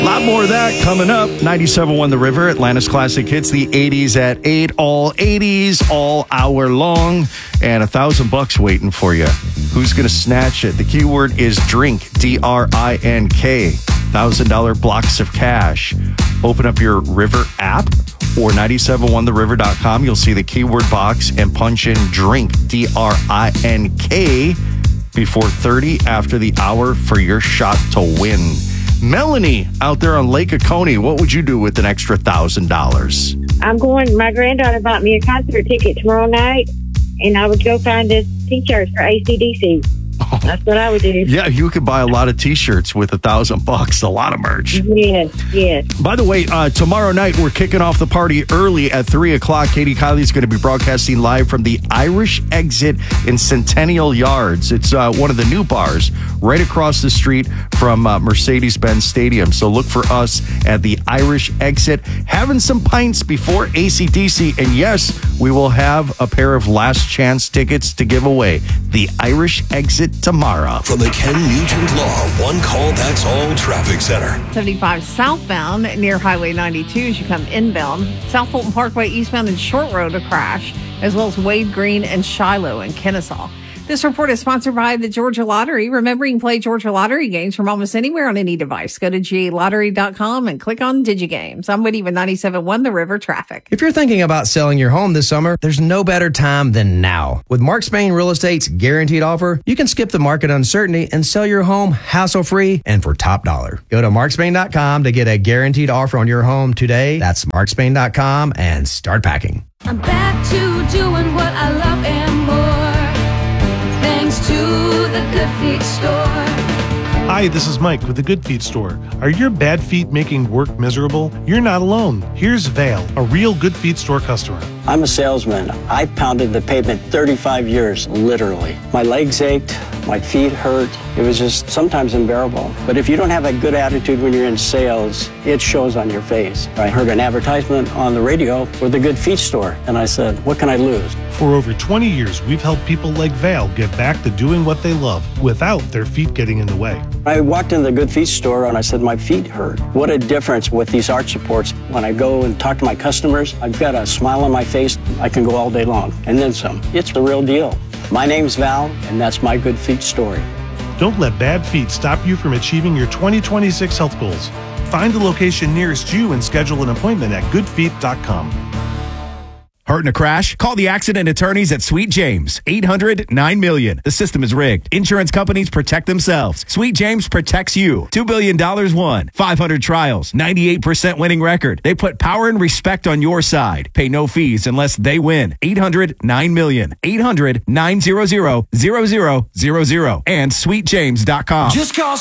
A lot more of that coming up. 97.1 The River, Atlanta's Classic Hits, the 80s at 8, all 80s, all hour long, and $1,000 waiting for you. Who's going to snatch it? The keyword is drink, DRINK, $1,000 blocks of cash. Open up your River app or 971theriver.com. You'll see the keyword box and punch in drink, DRINK, before 30 after the hour for your shot to win. Melanie, out there on Lake Oconee, what would you do with an extra $1,000? I'm going, my granddaughter bought me a concert ticket tomorrow night, and I would go find us T-shirts for AC/DC. That's what I would do. Yeah, you could buy a lot of T-shirts with $1,000. A lot of merch. Yes. By the way, tomorrow night we're kicking off the party early at 3 o'clock. Katie Kiley is going to be broadcasting live from the Irish Exit in Centennial Yards. It's one of the new bars right across the street from Mercedes-Benz Stadium. So look for us at the Irish Exit, having some pints before AC/DC. And yes, we will have a pair of last chance tickets to give away. The Irish Exit tomorrow. From the Ken Nugent Law One Call That's All Traffic Center. 75 southbound near Highway 92 as you come inbound. South Fulton Parkway eastbound and Short Road a crash, as well as Wade Green and Shiloh in Kennesaw. This report is sponsored by the Georgia Lottery. Remember, you can play Georgia Lottery games from almost anywhere on any device. Go to GALottery.com and click on DigiGames. I'm Whitney with 97.1 The River Traffic. If you're thinking about selling your home this summer, there's no better time than now. With Mark Spain Real Estate's guaranteed offer, you can skip the market uncertainty and sell your home hassle-free and for top dollar. Go to markspain.com to get a guaranteed offer on your home today. That's markspain.com and start packing. I'm back to doing what I love and more. Thanks to the Good Feet Store. Hi, this is Mike with the Good Feet Store. Are your bad feet making work miserable? You're not alone. Here's Val, a real Good Feet Store customer. I'm a salesman. I pounded the pavement 35 years, literally. My legs ached, my feet hurt. It was just sometimes unbearable. But if you don't have a good attitude when you're in sales, it shows on your face. I heard an advertisement on the radio for the Good Feet Store, and I said, what can I lose? For over 20 years, we've helped people like Val get back to doing what they love without their feet getting in the way. I walked in the Good Feet Store and I said, my feet hurt. What a difference with these arch supports. When I go and talk to my customers, I've got a smile on my face. I can go all day long, and then some. It's the real deal. My name's Val, and that's my Good Feet story. Don't let bad feet stop you from achieving your 2026 health goals. Find the location nearest you and schedule an appointment at goodfeet.com. Hurt in a crash? Call the accident attorneys at Sweet James. 800-9-MILLION. The system is rigged. Insurance companies protect themselves. Sweet James protects you. $2 billion won. 500 trials. 98% winning record. They put power and respect on your side. Pay no fees unless they win. 800-9-MILLION. 800-900-0000. And sweetjames.com. Just call